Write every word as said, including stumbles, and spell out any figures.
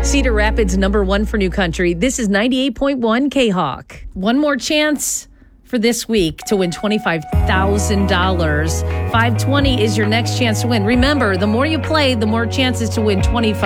Cedar Rapids, number one for New Country. This is ninety-eight point one K-Hawk. One more chance for this week to win twenty-five thousand dollars. five twenty is your next chance to win. Remember, the more you play, the more chances to win twenty-five